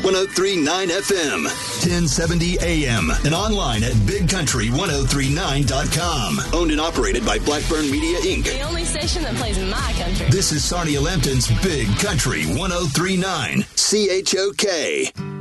1039 FM, 1070 AM, and online at BigCountry1039.com. Owned and operated by Blackburn Media, Inc. The only station that plays my country. This is Sarnia Lambton's Big Country 1039, CHOK.